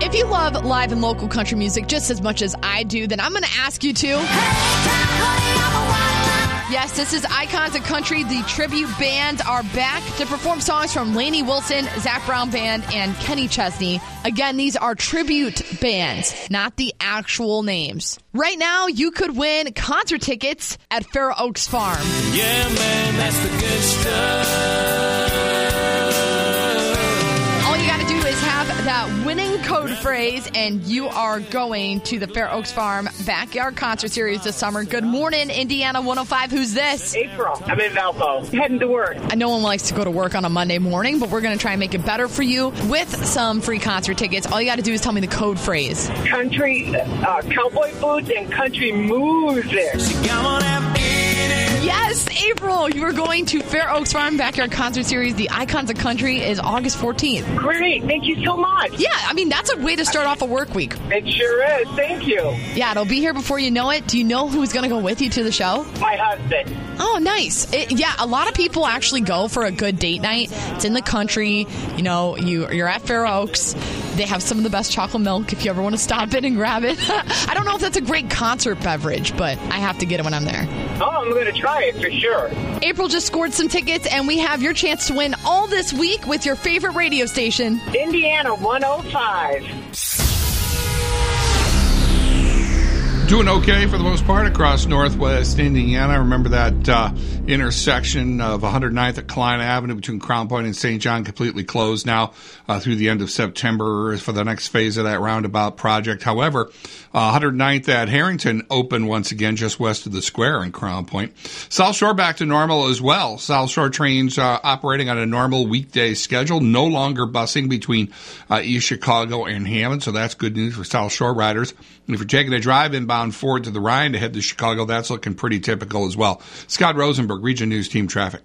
If you love live and local country music just as much as I do, then I'm going to ask you to. Yes, this is Icons of Country. The tribute bands are back to perform songs from Lainey Wilson, Zach Brown Band, and Kenny Chesney. Again, these are tribute bands, not the actual names. Right now, you could win concert tickets at Fair Oaks Farm. Yeah, man, that's the good stuff. All you got to do is have that winning code phrase, and you are going to the Fair Oaks Farm Backyard Concert Series this summer. Good morning, Indiana 105. Who's this? April. I'm in Valpo. Heading to work. No one likes to go to work on a Monday morning, but we're going to try and make it better for you with some free concert tickets. All you got to do is tell me the code phrase. Country, cowboy boots and country music. Yes, April, you are going to Fair Oaks Farm Backyard Concert Series. The Icons of Country is August 14th. Great. Thank you so much. Yeah, I mean, that's a way to start off a work week. It sure is. Thank you. Yeah, it'll be here before you know it. Do you know who's going to go with you to the show? My husband. Oh, nice. Yeah, a lot of people actually go for a good date night. It's in the country. You know, you're at Fair Oaks. They have some of the best chocolate milk if you ever want to stop in and grab it. I don't know if that's a great concert beverage, but I have to get it when I'm there. Oh, I'm going to try it for sure. April just scored some tickets, and we have your chance to win all this week with your favorite radio station. Indiana 105. Doing okay for the most part across northwest Indiana. Remember that intersection of 109th at Klein Avenue between Crown Point and St. John completely closed now through the end of September for the next phase of that roundabout project. However, 109th at Harrington open once again just west of the square in Crown Point. South Shore back to normal as well. South Shore trains operating on a normal weekday schedule, no longer busing between East Chicago and Hammond, so that's good news for South Shore riders. And if you're taking a drive inbound forward to the Rhine to head to Chicago, that's looking pretty typical as well. Scott Rosenberg, Region News Team Traffic.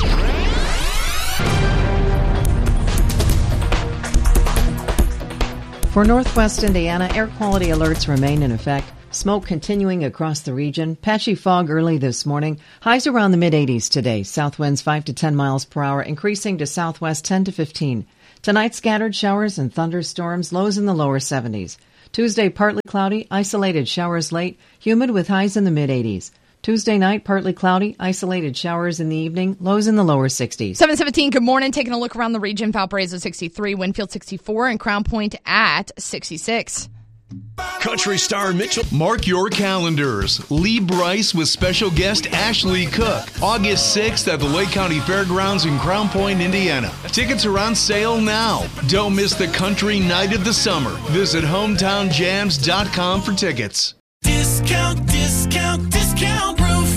For northwest Indiana, air quality alerts remain in effect. Smoke continuing across the region. Patchy fog early this morning. Highs around the mid-80s today. South winds 5 to 10 miles per hour, increasing to southwest 10 to 15. Tonight, scattered showers and thunderstorms, lows in the lower 70s. Tuesday, partly cloudy, isolated showers late, humid with highs in the mid-80s. Tuesday night, partly cloudy, isolated showers in the evening, lows in the lower 60s. 7:17, good morning. Taking a look around the region. Valparaiso 63, Winfield 64, and Crown Point at 66. Country star Mitchell. Mark your calendars. Lee Bryce with special guest Ashley Cook. August 6th at the Lake County Fairgrounds in Crown Point, Indiana. Tickets are on sale now. Don't miss the country night of the summer. Visit hometownjams.com for tickets. Discount roof.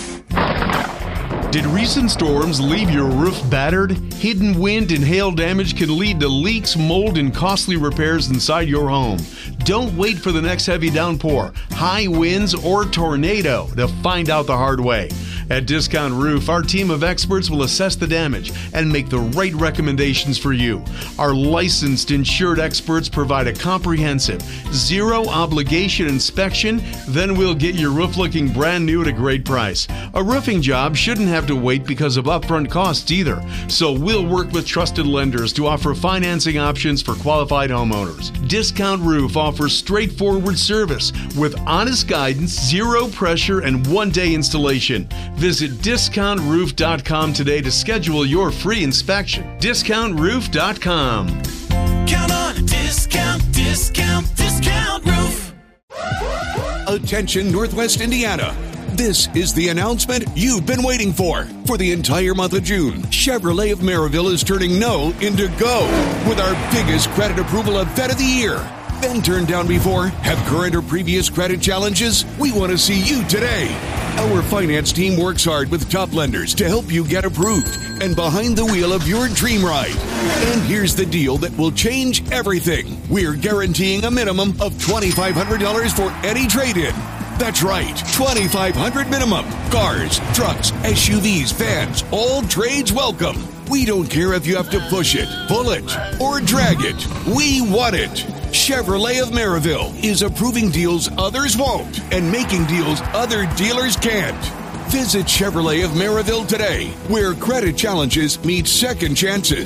Did recent storms leave your roof battered? Hidden wind and hail damage can lead to leaks, mold, and costly repairs inside your home. Don't wait for the next heavy downpour, high winds, or tornado to find out the hard way. At Discount Roof, our team of experts will assess the damage and make the right recommendations for you. Our licensed, insured experts provide a comprehensive, zero-obligation inspection, then we'll get your roof looking brand new at a great price. A roofing job shouldn't have to wait because of upfront costs either, so we'll work with trusted lenders to offer financing options for qualified homeowners. Discount Roof offers straightforward service with honest guidance, zero pressure, and one-day installation. Visit discountroof.com today to schedule your free inspection. Discountroof.com. Count on a discount roof. Attention Northwest Indiana. This is the announcement you've been waiting for. For the entire month of June, Chevrolet of Maryville is turning no into go with our biggest credit approval event of the year. Been turned down before? Have current or previous credit challenges? We want to see you today. Our finance team works hard with top lenders to help you get approved and behind the wheel of your dream ride. And here's the deal that will change everything. We're guaranteeing a minimum of $2,500 for any trade-in. That's right, $2,500 minimum. Cars, trucks, SUVs, vans, all trades welcome. We don't care if you have to push it, pull it, or drag it. We want it. Chevrolet of Maryville is approving deals others won't and making deals other dealers can't. Visit Chevrolet of Maryville today, where credit challenges meet second chances.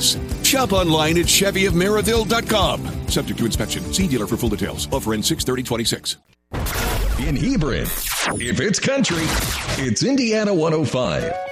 Shop online at ChevyofMaryville.com. Subject to inspection. See dealer for full details. Offer ends 6/30/26. In Hebron, if it's country, it's Indiana 105.